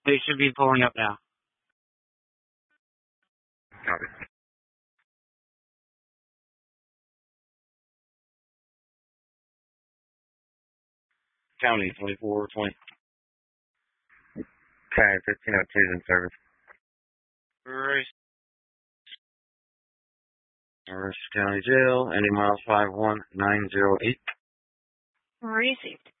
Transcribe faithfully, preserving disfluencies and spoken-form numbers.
They should be pulling up now. Copy. County, twenty-four twenty. Okay, fifteen oh two is in service. Right. Norris County Jail, Andy Miles five one nine zero eight. Received.